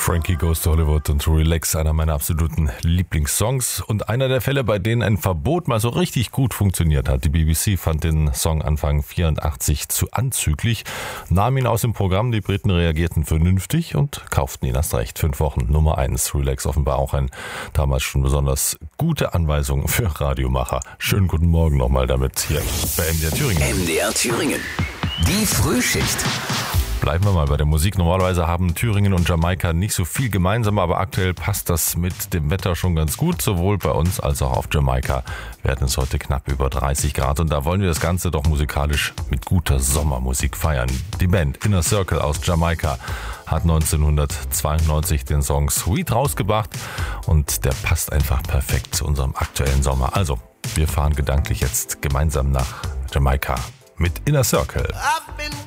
Frankie Goes to Hollywood und Relax, einer meiner absoluten Lieblingssongs und einer der Fälle, bei denen ein Verbot mal so richtig gut funktioniert hat. Die BBC fand den Song Anfang 84 zu anzüglich, nahm ihn aus dem Programm, die Briten reagierten vernünftig und kauften ihn erst recht. 5 Wochen Nummer 1, Relax, offenbar auch ein damals schon besonders gute Anweisung für Radiomacher. Schönen guten Morgen nochmal damit hier bei MDR Thüringen. MDR Thüringen, die Frühschicht. Bleiben wir mal bei der Musik. Normalerweise haben Thüringen und Jamaika nicht so viel gemeinsam, aber aktuell passt das mit dem Wetter schon ganz gut. Sowohl bei uns als auch auf Jamaika werden es heute knapp über 30 Grad. Und da wollen wir das Ganze doch musikalisch mit guter Sommermusik feiern. Die Band Inner Circle aus Jamaika hat 1992 den Song Sweet rausgebracht und der passt einfach perfekt zu unserem aktuellen Sommer. Also, wir fahren gedanklich jetzt gemeinsam nach Jamaika mit Inner Circle. I've been